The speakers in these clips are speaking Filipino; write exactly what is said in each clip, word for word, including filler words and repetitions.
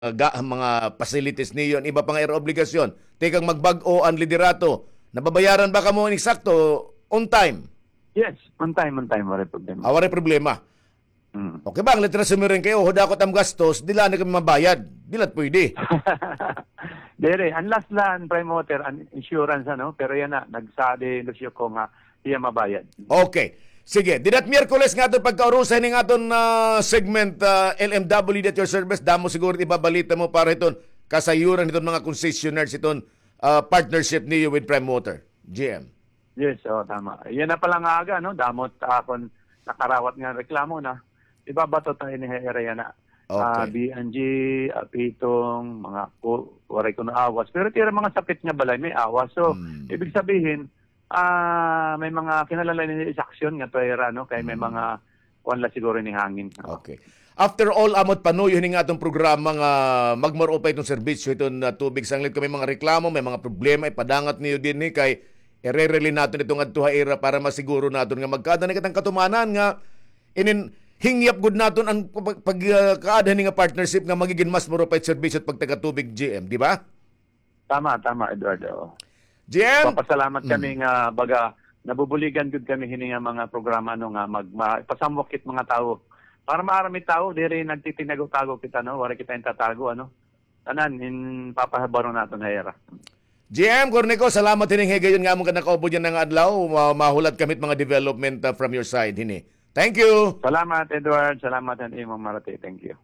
ga, mga facilities niyo, iba pang air obligasyon. Tekang magbag-o ang liderato. Nababayaran ba ka mo eksakto on time? Yes, on time, on time, wala problema. Ah, wala problema. Mm. Okay ba, ang letra sumirin kayo, hudakot ang gastos, dila na kami mabayad. Dilat pwede. Dere, ang last lang, prime water, ang insurance, ano, pero yan na, nagsadi, Lucio ko nga, iya mabayad. Okay. Sige, didat Miyerkules nga ito pagkaurusay ni nga itong uh, segment uh, L M W at your service, damo siguro ibabalita mo para itong kasayuran itong mga concessionaires itong uh, partnership niyo with Prime Water, G M. Yes, oh, tama. Yan na pala nga aga, no, damot akon nakarawat nga reklamo na, ibabato tayo ni area na. Uh, Okay. B N G, uh, pitong, mga ko, waray ko na awas. Pero tira mga sapit nga balay, may awas. So, Hmm. ibig sabihin, ah may mga kinalala ni saksyon nga pera, no? Kaya may mga kuwan la siguro ni hangin. Okay. After all, amot panuyo ni nga itong programa nga magmaro pa itong serbisyo itong uh, tubig sanglit kung may mga reklamo, may mga problema, ipadangat niyo din ni kay irereli natin itong adtuha era para masiguro natin nga magkada na kitang katumanan nga inin hingyap good naton ang pag, pag uh, kaadahan nga partnership nga magiging mas maro pa itong serbisyo at pagtaga-tubig G M, di ba? Tama, tama, Eduardo. G M! Papasalamat kami nga baga nabubuligan gud kami hini nga mga programa no nga mag pasamwak kit mga tao para maarami tao dire nagtitinago-tago kita no wala kita tatago ano tanan in papahabaro nato na era. G M Corneco, salamat hining higayon nga mo ka nakaubo dyan ng adlaw. Ma- Mahulat kamit mga development uh, from your side hini. Thank you. Salamat Edward, salamat and Imam Marate. Thank you.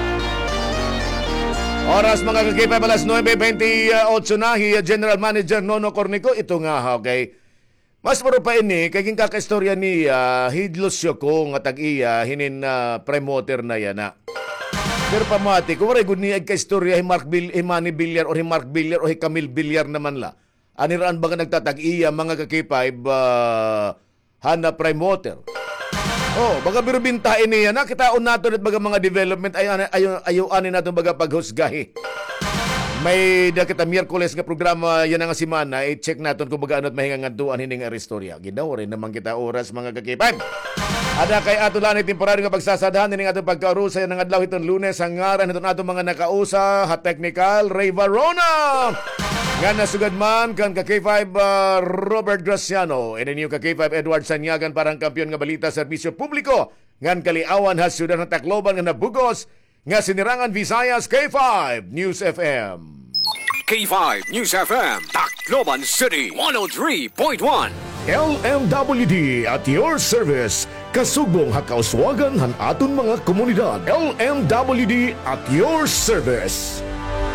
Oras mga kakipay alas nine twenty-eight na hi General Manager Nono Corneco ito nga ha, okay. Mas maro pa ini kay king kakaistorya ni uh, Hidlosyo ko nga tag-iya hinin uh, Prime Water na yan na. Pero pamati, kung maray good ni ay kaistorya hi Mark Bill, hi Manny Villar or hi Mark Villar o hi Camille Villar naman la. Aniraan ba nga nagtatag-iya mga kakipay uh, hana Prime Water? Oh, baga birubintain niya na kitaon nato at baga mga development ay ayo ayo ani nato baga paghusgahi. May da kita Miyerkules nga programa yan nga semana i-check naton kung baga ano't mahinga ngadtuan hining istorya. Ginaw rin naman kita oras mga kakipan. Ada kay ato lang ni temporary nga pagsasadahan ning atong pagkaurusay ng adlaw iton Lunes ang ngaran iton ato mga nakausa ha technical Ray Varona. Nga nasugad man kan ka K five uh, Robert Graciano and new ka K five Edward Sanyagan parang kampiyon nga balita serbisyo publiko ngan kaliawan ha syudad ng Tacloban nga nabugos nga sinirangan Visayas K five News F M. K five News F M, Tacloban City, one oh three point one. L M W D at your service. Kasubong hakauswagan han aton mga komunidad. L M W D at your service.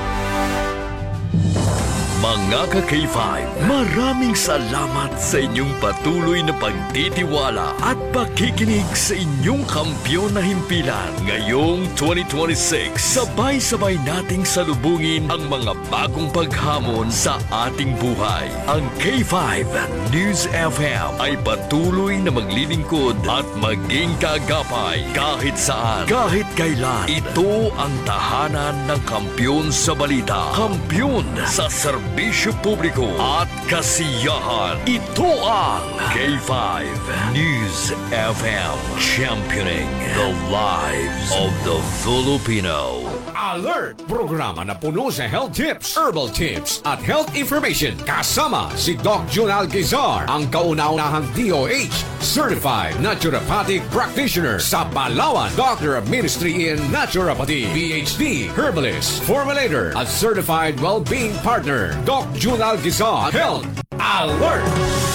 Mga ka-K five, maraming salamat sa inyong patuloy na pagtitiwala at pakikinig sa inyong kampyon na himpilan. Ngayong twenty twenty-six, sabay-sabay nating salubungin ang mga bagong paghamon sa ating buhay. Ang K five News F M ay patuloy na maglilingkod at maging kaagapay kahit saan, kahit kailan. Ito ang tahanan ng kampyon sa balita, kampyon sa serbisyo Bisyo publiko at kasiyahan. Ito ang K five News F M, championing the lives of the Filipino. Alert! Programa na puno sa health tips, herbal tips, at health information. Kasama si Doc Jun Algizar, ang kauna-unahang D O H Certified Naturopathic Practitioner sa Palawan. Doctor of Ministry in Naturopathy, P H D, Herbalist, Formulator, at Certified Well-Being Partner. Doc Jun Algizar, Health Alert!